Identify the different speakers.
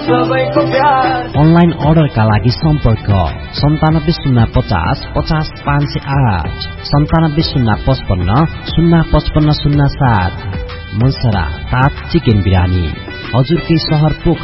Speaker 1: सबैको प्यार।
Speaker 2: अनलाइन अर्डरका लागि सम्पर्क 9705050508 970555055507। मलसरा ताज चिकन बिरानी, हजुरकै शहर पोखरा।